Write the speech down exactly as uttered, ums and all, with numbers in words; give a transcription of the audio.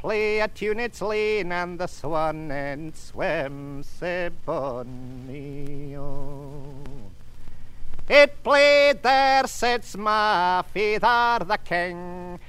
play a tune it's lean and the swan and swim sae bonny oh. It played there sits my father the king,